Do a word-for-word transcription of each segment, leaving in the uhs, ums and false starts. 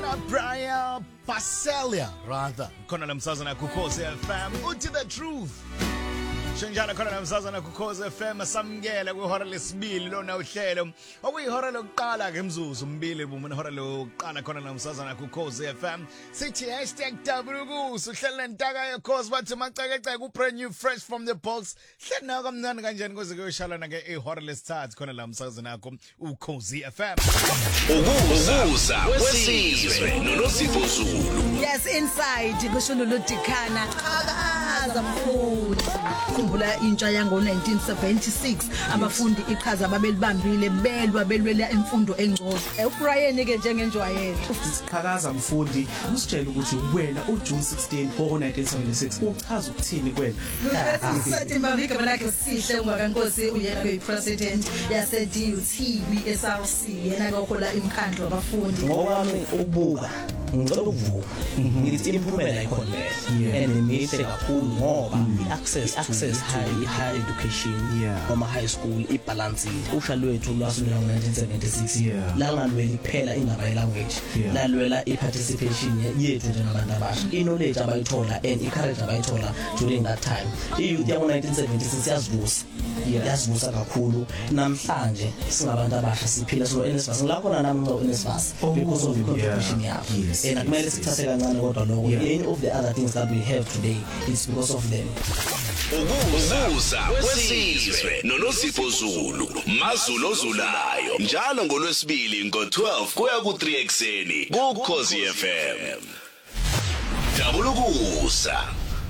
Brian Pacelia rather khona namsazana kuKhosi F M uthi the truth Shenjana khona namsazana kuKhosi F M samukele kwihora lesibili lona uhlelo okuyihora lokuqala ke emzuzu umbili bumene ihora lokuqala khona namsazana kuKhosi F M sithi #Dabukuso uhlelo ntaka yekhosi bathi macekeceke ku brand new fresh from the box hlena kamnandi kanjani kuze kuyoshalana ke ihora lesithathu khona namsazana nakho uKhosi F M ukuza kwesizwe noNosipho Zulu. Yes, inside kusho uLudikhana qhakaza mfundi. Khumbula intsha yango nineteen seventy-six abafundi iqhaza babelibambile belwa belwela imfundo engcono. eUkraine ke njengenjwayelo. Siqhakaza mfundi usitshela ukuthi wena uJune sixteen nineteen seventy-six uchaza ukuthini kwena. Sathi mabika lakhe sihle ngwakankosi uyekho president yase D U T B S R C yena ngohola imkhandlo abafundi. Ngokwami ukubuka ngicela ukuvuka ngithi imphumela ikhona and imihle kakhulu ngoba access access high high education noma high school ibalance usha lwethu lwasukela nineteen seventy-six la ngalwela iphela indaba yelanguage lalwela iparticipation yethu njengabantu abasha iknowledge abayithola and icourage abayithola during that time iyouth yango nineteen seventy-six yazivusa yazivusa kakhulu namhlanje singabantu abasha siphila so N S F A S ngilakho nami ngo N S F A S because of the contribution yabo and akumele sithathe kancane kodwa lokho any of the other things that we have today is because of them. Ukuza kwesizwe noNosipho Zulu Mazulu ozulayo njalo ngolwesibili ngo twelve kuya ku three ekseni kuKhosi F M. Dabukusa.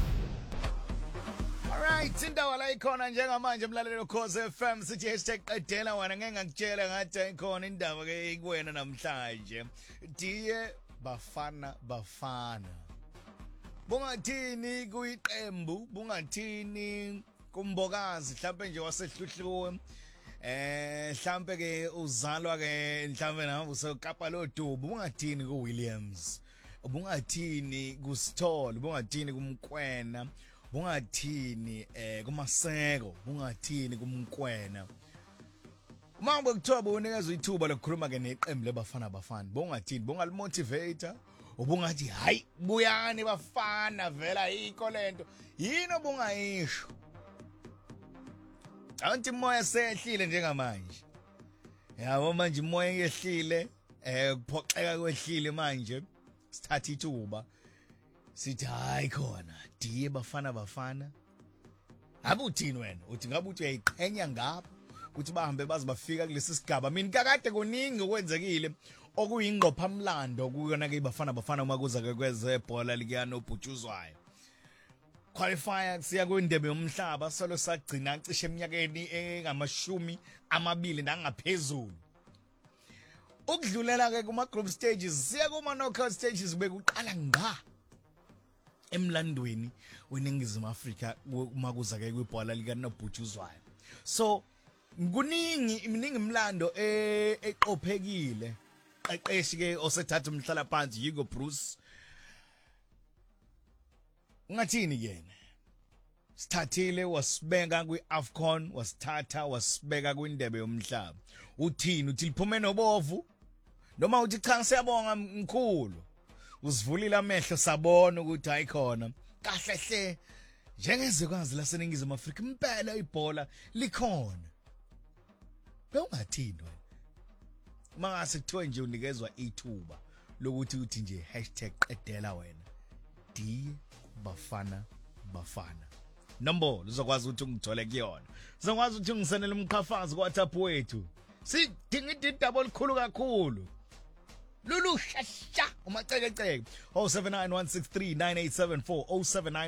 Alright, indawo la ikhona njengamanje emlaleli weKhosi F M sithi #qedela wena ngeke ngakutshela ngathi ikhona indaba ke kuwena namhlanje. Diye Bafana Bafana. Bungathini kuyiqembu, bungathini kumbokazi mhlawumbe nje wasehluhluwe. Eh mhlawumbe ke uzalwa ke mhlawumbe nawe usekapa lodubu, bungathini kuWilliams. Bungathini kuSithole, bungathini kumkwena. Bungathini eh kuMaseko, bungathini kumkwena. Uma bekuthiwa bonikezwe ithuba lokukhuluma ke neqembu leBafana Bafana, bungathini bungalimotivator ubungathi hayi buyani bafana vela yiko lento yini obungayisho anti moya sehlile njengamanje yabo manje moya yehlile eh kuphoxeka kwehlile manje sithatha ithuba sithi hayi khona diye Bafana Bafana abuthini wena uthi ngabe uthi uyayiqhenya ngapha ukuthi bahambe baze bafika kulesi sigaba mina kakade kuningi okwenzekile okuyingqopha mlando kuyona ke Bafana Bafana uma kuza ke kwezebhola likana obhutshuzwayo qualifier siya kwindebe yomhlaba solo sagcina cishe eminyakeni engamashumi amabili nangaphezulu ukudlulela ke kuma group stages siya kuma knockout stages bekuqala ngqa emlandweni weningizimu Afrika uma kuza ke kwibhola likana obhutshuzwayo so kuningi iminingi imlando eqophekile qeqeshi ke osethatha umhlala phansi Hugo Bruce ungathini yena sithathile wasibeka kwiAfcon wasithatha wasibeka kwindebe yomhlaba uthini uthi liphume nobovu noma uthi cha siyabonga mkhulu usivulile amehlo sabona ukuthi ayikhona kahle hle njengezwekazi laseningizimu Afrika impela ibhola likhona bewungathini wena mangase kuthiwe nje unikezwa ithuba lokuthi uthi nje #qedela wena diye Bafana Bafana number uzokwazi ukuthi ungithole kuyona uzokwazi ukuthi ungisenele umqhafazi kwaWhatsApp wethu sidinga idaba olikhulu kakhulu lulu shasha umacekeceke oh seven nine one six three nine eight seven four oh seven nine